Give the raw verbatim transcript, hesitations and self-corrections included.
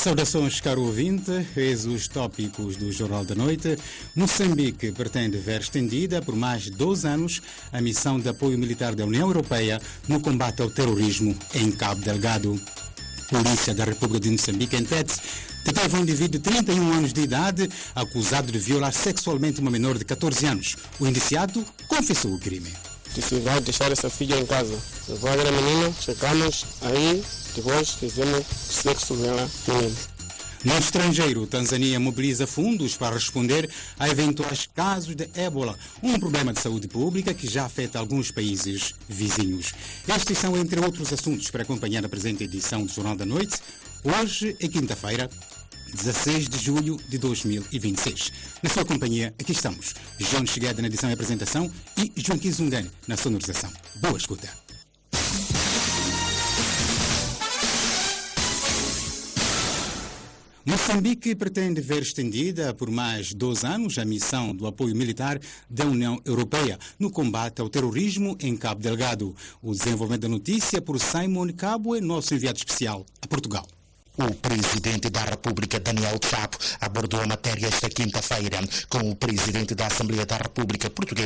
Saudações, caro ouvinte. Eis os tópicos do Jornal da Noite. Moçambique pretende ver estendida por mais de doze anos a missão de apoio militar da União Europeia no combate ao terrorismo em Cabo Delgado. Polícia da República de Moçambique, em Tete, deteve um indivíduo de trinta e um anos de idade acusado de violar sexualmente uma menor de catorze anos. O indiciado confessou o crime. Disse, vai deixar essa filha em casa. Eu vou ver a menina, checamos, aí depois fizemos sexo nela, menina. No estrangeiro, Tanzânia mobiliza fundos para responder a eventuais casos de ébola, um problema de saúde pública que já afeta alguns países vizinhos. Estes são, entre outros assuntos, para acompanhar a presente edição do Jornal da Noite. Hoje é quinta-feira, dezasseis de julho de dois mil e vinte e seis. Na sua companhia, aqui estamos, João Chegada na edição e apresentação e Joaquim Zungani na sonorização. Boa escuta. Moçambique pretende ver estendida por mais doze anos a missão do apoio militar da União Europeia no combate ao terrorismo em Cabo Delgado. O desenvolvimento da notícia por Simon Cabo, nosso enviado especial a Portugal. O presidente da República, Daniel Chapo, abordou a matéria esta quinta-feira com o presidente da Assembleia da República Portuguesa,